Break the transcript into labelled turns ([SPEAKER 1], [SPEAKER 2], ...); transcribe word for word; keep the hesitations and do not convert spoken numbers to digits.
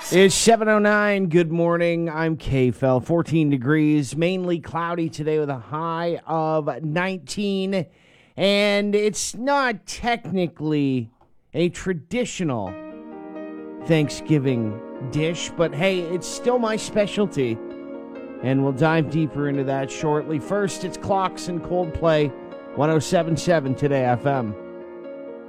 [SPEAKER 1] It's seven oh nine. Good morning. I'm K-Fel. fourteen degrees, mainly cloudy today with a high of nineteen. And it's not technically a traditional Thanksgiving dish, but hey, it's still my specialty. And we'll dive deeper into that shortly. First, it's Clocks and Coldplay, one oh seven point seven Today F M.